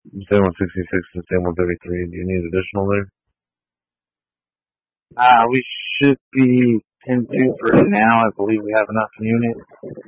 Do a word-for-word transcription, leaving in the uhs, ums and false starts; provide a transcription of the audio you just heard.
Same one sixty-six and same one thirty-three. Do you need additional there? Uh, we should be ten two for now. I believe we have enough units.